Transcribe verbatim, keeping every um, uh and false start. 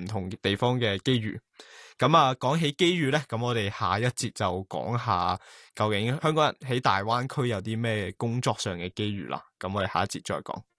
同地方嘅機遇。咁啊，講起機遇咧，咁我哋下一節就講下究竟香港人喺大灣區有啲咩工作上嘅機遇啦。咁我哋下一節再講。